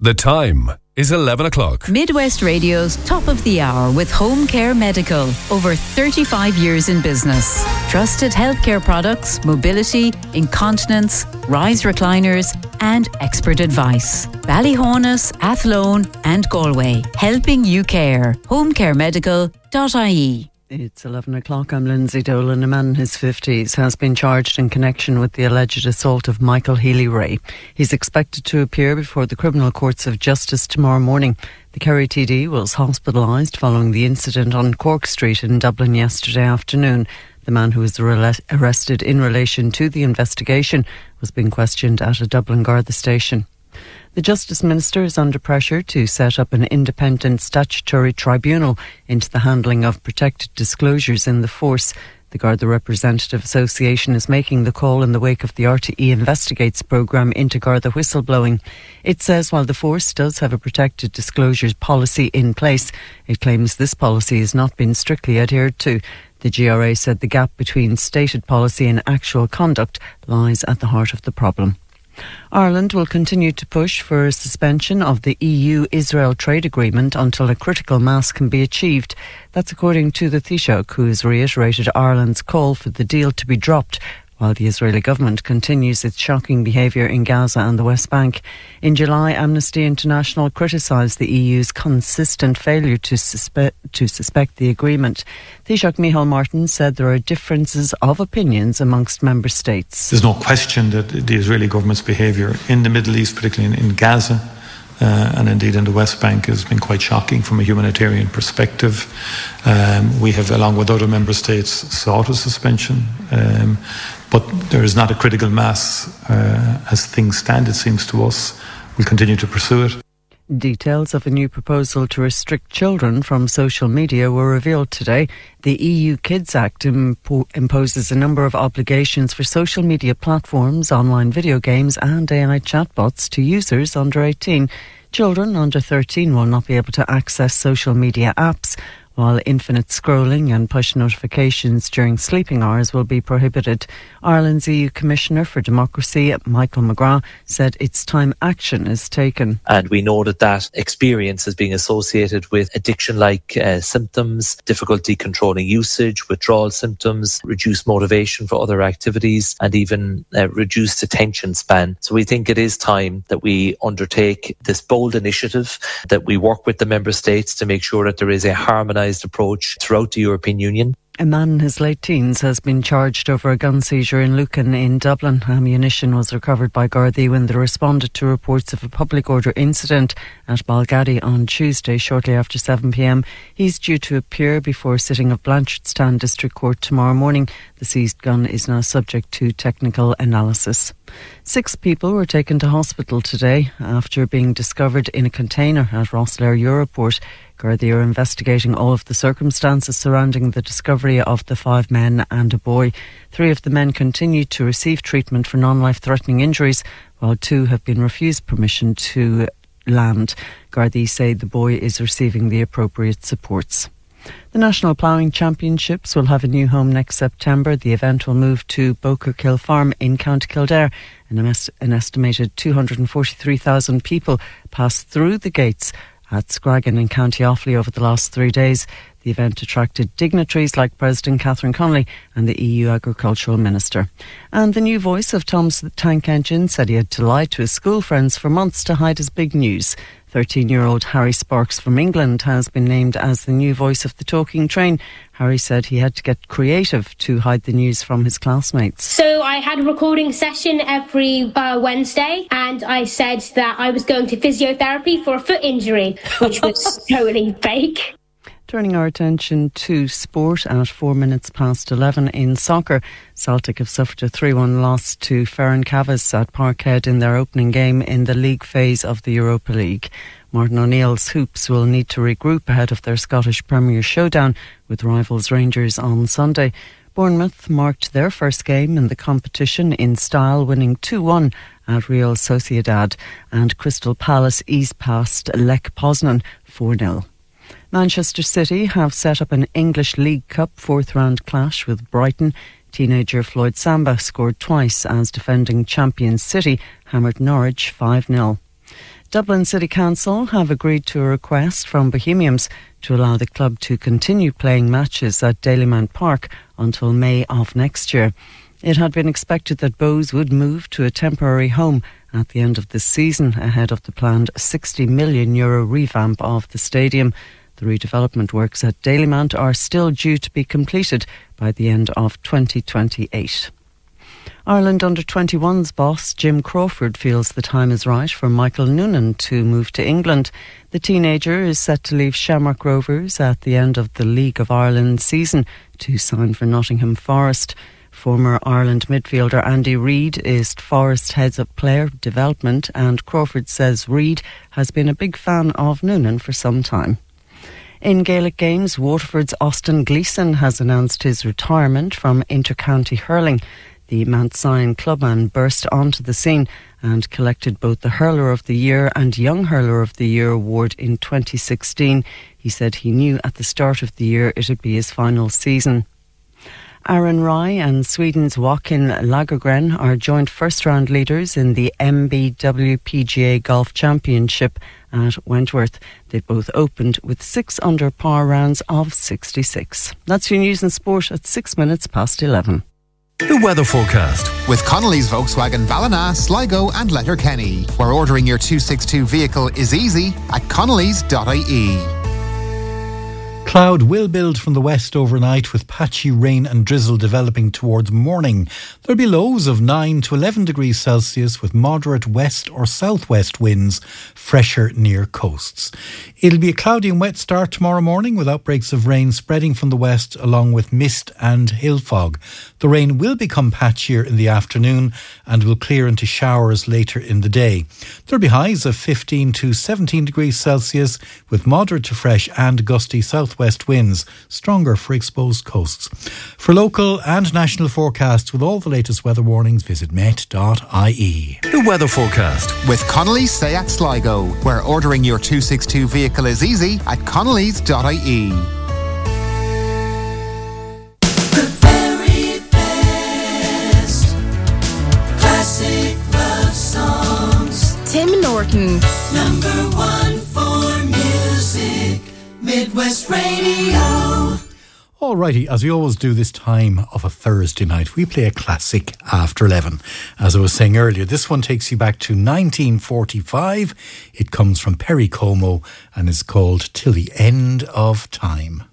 The time is 11 o'clock. Midwest Radio's Top of the Hour with Home Care Medical. Over 35 years in business. Trusted healthcare products, mobility, incontinence, rise recliners and expert advice. Ballyhonus, Athlone and Galway. Helping you care. homecaremedical.ie. It's 11 o'clock. I'm Lindsay Dolan. A man in his 50s has been charged in connection with the alleged assault of Michael Healy-Rae. He's expected to appear before the Criminal Courts of Justice tomorrow morning. The Kerry TD was hospitalised following the incident on Cork Street in Dublin yesterday afternoon. The man who was arrested in relation to the investigation was being questioned at a Dublin Garda station. The Justice Minister is under pressure to set up an independent statutory tribunal into the handling of protected disclosures in the force. The Garda Representative Association is making the call in the wake of the RTE Investigates programme into Garda whistleblowing. It says while the force does have a protected disclosures policy in place, it claims this policy has not been strictly adhered to. The GRA said the gap between stated policy and actual conduct lies at the heart of the problem. Ireland will continue to push for a suspension of the EU-Israel trade agreement until a critical mass can be achieved. That's according to the Taoiseach, who has reiterated Ireland's call for the deal to be dropped, while the Israeli government continues its shocking behaviour in Gaza and the West Bank. In July, Amnesty International criticised the EU's consistent failure to suspect the agreement. Taoiseach Micheál Martin said there are differences of opinions amongst member states. There's no question that the Israeli government's behaviour in the Middle East, particularly in Gaza, and indeed in the West Bank, has been quite shocking from a humanitarian perspective. We have, along with other member states, sought a suspension, but there is not a critical mass as things stand, it seems to us. We'll continue to pursue it. Details of a new proposal to restrict children from social media were revealed today. The EU Kids Act imposes a number of obligations for social media platforms, online video games and AI chatbots to users under 18. Children under 13 will not be able to access social media apps, while infinite scrolling and push notifications during sleeping hours will be prohibited. Ireland's EU Commissioner for Democracy, Michael McGrath, said it's time action is taken. And we know that experience is being associated with addiction-like symptoms, difficulty controlling usage, withdrawal symptoms, reduced motivation for other activities, and even reduced attention span. So we think it is time that we undertake this bold initiative, that we work with the member states to make sure that there is a harmonised approach throughout the European Union. A man in his late teens has been charged over a gun seizure in Lucan in Dublin. Ammunition was recovered by Gardaí when they responded to reports of a public order incident at Balgaddy on Tuesday shortly after 7pm. He's due to appear before a sitting of Blanchardstown District Court tomorrow morning. The seized gun is now subject to technical analysis. 6 people were taken to hospital today after being discovered in a container at Rosslare Europort. Gardaí are investigating all of the circumstances surrounding the discovery of the 5 men and a boy. 3 of the men continue to receive treatment for non-life-threatening injuries, while 2 have been refused permission to land. Gardaí say the boy is receiving the appropriate supports. The National Ploughing Championships will have a new home next September. The event will move to Bokerkill Farm in County Kildare, and an estimated 243,000 people passed through the gates at Scraggin in County Offaly over the last 3 days. The event attracted dignitaries like President Catherine Connolly and the EU Agricultural Minister. And the new voice of Tom's the Tank Engine said he had to lie to his school friends for months to hide his big news. 13-year-old Harry Sparks from England has been named as the new voice of the talking train. Harry said he had to get creative to hide the news from his classmates. So I had a recording session every Wednesday, and I said that I was going to physiotherapy for a foot injury, which was totally fake. Turning our attention to sport at 4 minutes past 11 in soccer. Celtic have suffered a 3-1 loss to Ferencváros at Parkhead in their opening game in the league phase of the Europa League. Martin O'Neill's Hoops will need to regroup ahead of their Scottish Premier showdown with rivals Rangers on Sunday. Bournemouth marked their first game in the competition in style, winning 2-1 at Real Sociedad, and Crystal Palace eased past Lech Poznan 4-0. Manchester City have set up an English League Cup fourth-round clash with Brighton. Teenager Floyd Samba scored twice as defending champion City hammered Norwich 5-0. Dublin City Council have agreed to a request from Bohemians to allow the club to continue playing matches at Dalymount Park until May of next year. It had been expected that Bohs would move to a temporary home at the end of this season ahead of the planned €60 million revamp of the stadium. The redevelopment works at Dalymount are still due to be completed by the end of 2028. Ireland under-21's boss Jim Crawford feels the time is right for Michael Noonan to move to England. The teenager is set to leave Shamrock Rovers at the end of the League of Ireland season to sign for Nottingham Forest. Former Ireland midfielder Andy Reid is Forest heads up player development, and Crawford says Reid has been a big fan of Noonan for some time. In Gaelic games, Waterford's Austin Gleeson has announced his retirement from inter-county hurling. The Mount Sion clubman burst onto the scene and collected both the Hurler of the Year and Young Hurler of the Year award in 2016. He said he knew at the start of the year it would be his final season. Aaron Rai and Sweden's Joakim Lagergren are joint first-round leaders in the MBW PGA Golf Championship at Wentworth. They both opened with 6 under par rounds of 66. That's your news and sport at 6 minutes past 11. The weather forecast with Connolly's Volkswagen Ballina, Sligo and Letterkenny, where ordering your 262 vehicle is easy at connolly's.ie. Cloud will build from the west overnight with patchy rain and drizzle developing towards morning. There'll be lows of 9 to 11 degrees Celsius with moderate west or southwest winds, fresher near coasts. It'll be a cloudy and wet start tomorrow morning with outbreaks of rain spreading from the west along with mist and hill fog. The rain will become patchier in the afternoon and will clear into showers later in the day. There'll be highs of 15 to 17 degrees Celsius with moderate to fresh and gusty southwest winds, stronger for exposed coasts. For local and national forecasts with all the latest weather warnings, visit met.ie. The weather forecast with Connolly's Seat Sligo, where ordering your 262 vehicle is easy at connolly's.ie. The very best classic love songs. Tim Norton. #1 for music. Midwest Radio. Alrighty, as we always do this time of a Thursday night, we play a classic after 11. As I was saying earlier, this one takes you back to 1945. It comes from Perry Como and is called Till the End of Time.